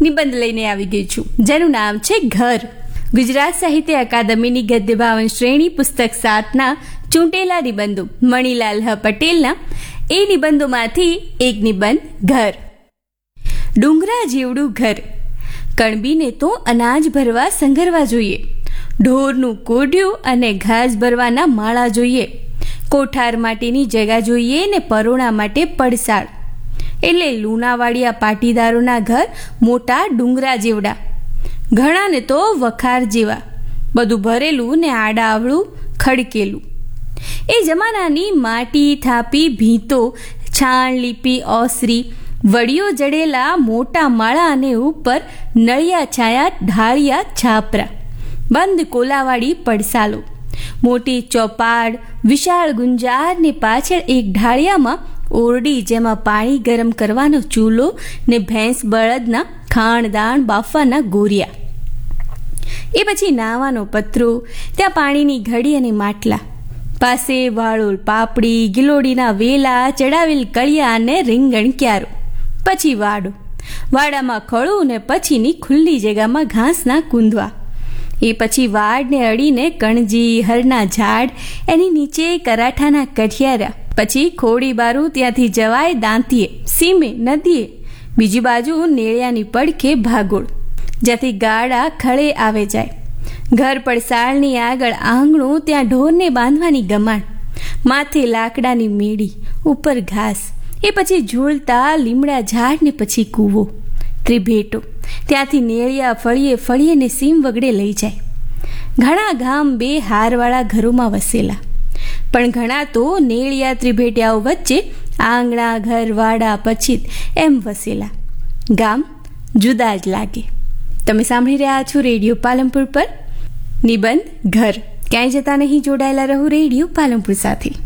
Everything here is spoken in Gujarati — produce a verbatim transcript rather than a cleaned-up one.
નિબંધ લઈને આવી ગઈ છું, જેનું નામ છે ઘર. ગુજરાત સાહિત્ય અકાદમીની ગદ્ય ભાવન શ્રેણી પુસ્તક સાતના ચૂંટેલા નિબંધો મણિલાલ હ પટેલના એ નિબંધોમાંથી એક નિબંધ ઘર. ડુંગરા જેવડું ઘર, કણબીને તો અનાજ ભરવા સંઘરવા જોઈએ, ઢોરનું કોઢિયું અને ઘાસ ભરવાના માળા જોઈએ, કોઠાર માટેની જગા જોઈએ ને પરોણા માટે પડસાળ. એટલે લુણાવાડિયા પાટીદારોના ઘર મોટા ડુંગરા જેવડા, ઘણાને તો વખાર જેવા, બધું ભરેલું ને આડાવળું ખડકેલું. એ જમાનાની માટી થાપી ભીંતો, છાણ લીપી ઓસરી, વડીઓ જડેલા મોટા માળા અને ઉપર નળિયા છાયા ઢાળિયા છાપરા, બંધ કોલાવાળી પડસાલો, મોટી ચોપાડ, વિશાળ ગુંજાર ને પાછળ એક ઢાળિયામાં ઓરડી જેમાં પાણી ગરમ કરવાનો ચૂલો ને ભેંસ બળદના ખાણદાણ બાફવાના ગોરિયા. એ પછી નાવાનો પતરો, ત્યાં પાણીની ઘડી અને માટલા, પાસે વાળોલ પાપડી, ગિલોડીના વેલા, ચડાવેલ કળિયા અને રીંગણ ક્યારો. પછી વાડો, વાડામાં ખળું ને પછીની ખુલ્લી જગ્યામાં ઘાસના કૂંદવા. એ પછી વાડને અડીને કણજી, હરના ઝાડ, એની નીચે કરાઠાના કઠિયારા. પછી ખોડી બારું, ત્યાંથી જવાય દાંતીએ, સીમે, નદીએ. બીજી બાજુ નેળિયાની પડખે ભાગોળ, જ્યાંથી ગાડા ખળે આવે જાય. ઘર પડસાળની આગળ આંગણું, ત્યાં ઢોરને બાંધવાની ગમાણ, માથે લાકડાની મેળી, ઉપર ઘાસ. એ પછી ઝૂલતા લીમડા ઝાડ ને પછી કૂવો, ત્રિભેટો, ત્યાંથી નેળિયા ફળીએ ફળીએ ને સીમ વગડે લઈ જાય. ઘણા ગામ બે હારવાળા ઘરોમાં વસેલા, પણ ઘણા તો નેળિયા ત્રિભેટિયાઓ વચ્ચે આંગણા, ઘર, વાડા, પછીત એમ વસેલા. ગામ જુદા જ લાગે. તમે સાંભળી રહ્યા છો રેડિયો પાલનપુર પર નિબંધ ઘર. ક્યાંય જતા નહીં, જોડાયેલા રહો રેડિયો પાલનપુર સાથે.